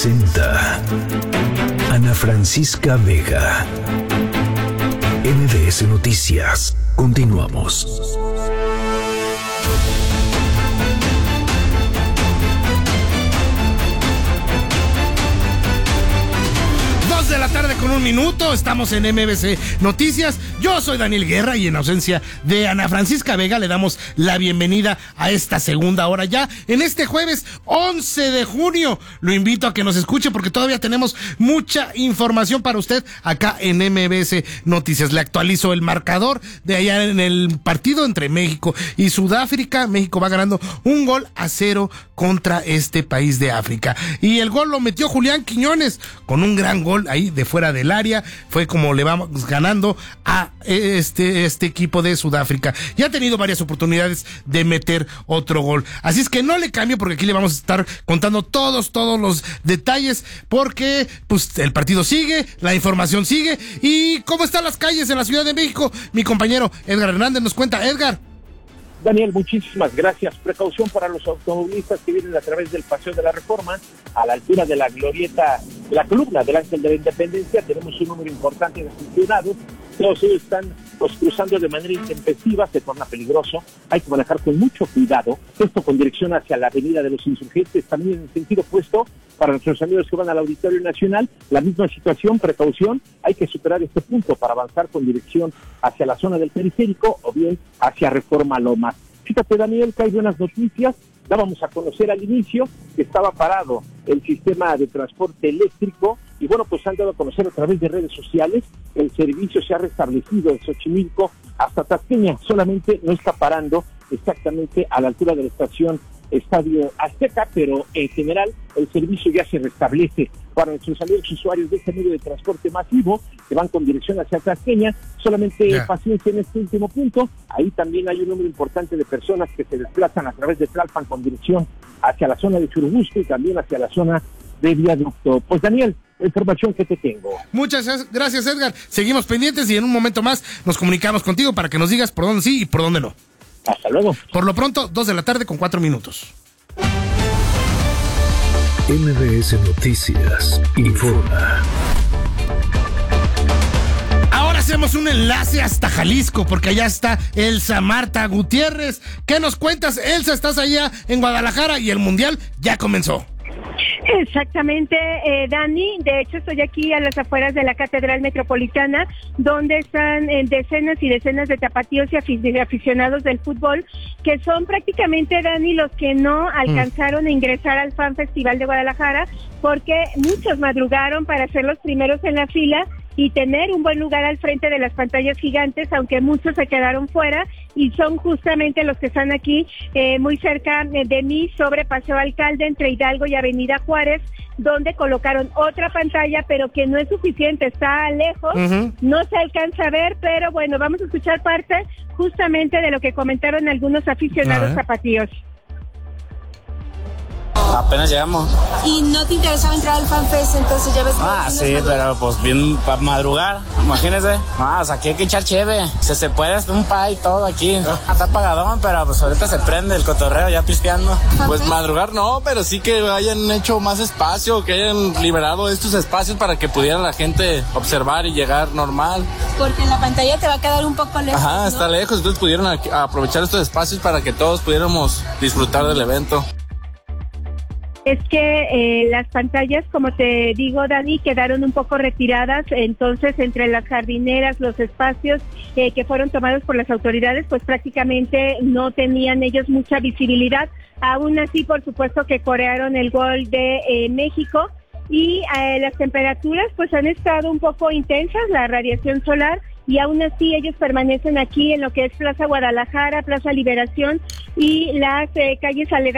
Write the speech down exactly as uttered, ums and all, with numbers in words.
presenta Ana Francisca Vega. M B S Noticias. Continuamos. De la tarde con un minuto, estamos en M B C Noticias. Yo soy Daniel Guerra y en ausencia de Ana Francisca Vega le damos la bienvenida a esta segunda hora ya en este jueves once de junio. Lo invito a que nos escuche porque todavía tenemos mucha información para usted acá en M B C Noticias. Le actualizo el marcador de allá en el partido entre México y Sudáfrica. México va ganando un gol a cero contra este país de África y el gol lo metió Julián Quiñones con un gran gol ahí de fuera del área. Fue como le vamos ganando a este, este equipo de Sudáfrica. Ya ha tenido varias oportunidades de meter otro gol. Así es que no le cambio porque aquí le vamos a estar contando todos, todos los detalles porque pues el partido sigue, la información sigue. ¿Y cómo están las calles en la Ciudad de México? Mi compañero Edgar Hernández nos cuenta. Edgar. Daniel, muchísimas gracias. Precaución para los automovilistas que vienen a través del Paseo de la Reforma, a la altura de la glorieta, de la columna del Ángel de la Independencia. Tenemos un número importante de aficionados. Todos ellos están pues, cruzando de manera intempestiva, se torna peligroso. Hay que manejar con mucho cuidado. Esto con dirección hacia la Avenida de los Insurgentes, también en sentido opuesto para nuestros amigos que van al Auditorio Nacional. La misma situación, precaución. Hay que superar este punto para avanzar con dirección hacia la zona del periférico o bien hacia Reforma Lomas. Fíjate, Daniel, que hay buenas noticias. Dábamos a conocer al inicio que estaba parado el sistema de transporte eléctrico y bueno, pues han dado a conocer a través de redes sociales que el servicio se ha restablecido de Xochimilco hasta Tasqueña. Solamente no está parando exactamente a la altura de la estación Estadio Azteca, pero en general el servicio ya se restablece para nuestros amigos usuarios de este medio de transporte masivo que van con dirección hacia Tasqueña. Solamente yeah. paciencia en este último punto. Ahí también hay un número importante de personas que se desplazan a través de Tlalpan con dirección hacia la zona de Churubusco y también hacia la zona de Viaducto. Pues Daniel, la información que te tengo. Muchas gracias, Edgar. Seguimos pendientes y en un momento más nos comunicamos contigo para que nos digas por dónde sí y por dónde no. Hasta luego. Por lo pronto, dos de la tarde con cuatro minutos. M B S Noticias informa. Ahora hacemos un enlace hasta Jalisco porque allá está Elsa Marta Gutiérrez. ¿Qué nos cuentas, Elsa? Estás allá en Guadalajara y el Mundial ya comenzó. Exactamente, eh, Dani. De hecho, estoy aquí a las afueras de la Catedral Metropolitana, donde están eh, decenas y decenas de tapatíos y afic- aficionados del fútbol, que son prácticamente, Dani, los que no alcanzaron mm. a ingresar al Fan Festival de Guadalajara, porque muchos madrugaron para ser los primeros en la fila y tener un buen lugar al frente de las pantallas gigantes, aunque muchos se quedaron fuera, y son justamente los que están aquí eh, muy cerca de mí, sobre Paseo Alcalde, entre Hidalgo y Avenida Juárez, donde colocaron otra pantalla, pero que no es suficiente, está lejos, uh-huh. no se alcanza a ver, pero bueno, vamos a escuchar parte justamente de lo que comentaron algunos aficionados zapatillos. Apenas llegamos. ¿Y no te interesaba entrar al FanFest? Entonces ya ves que... Ah, sí, pero pues bien para madrugar, imagínese. Ah, o sea, aquí hay que echar cheve. Si se puede, un pay y todo aquí. Está apagadón, pero pues ahorita se prende el cotorreo ya pispeando. Pues madrugar no, pero sí que hayan hecho más espacio, que hayan liberado estos espacios para que pudiera la gente observar y llegar normal. Porque en la pantalla te va a quedar un poco lejos. Ajá, ¿no? Está lejos, entonces pudieron a- a aprovechar estos espacios para que todos pudiéramos disfrutar del evento. Es que eh, las pantallas, como te digo, Dani, quedaron un poco retiradas, entonces entre las jardineras, los espacios eh, que fueron tomados por las autoridades, pues prácticamente no tenían ellos mucha visibilidad. Aún así, por supuesto que corearon el gol de eh, México y eh, las temperaturas pues han estado un poco intensas, la radiación solar, y aún así ellos permanecen aquí en lo que es Plaza Guadalajara, Plaza Liberación y las eh, calles aledañas.